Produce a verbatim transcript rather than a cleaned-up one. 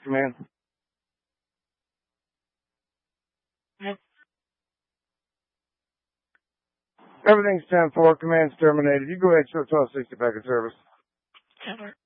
command. Everything's ten four. Command's terminated. You go ahead, show twelve sixty back in service.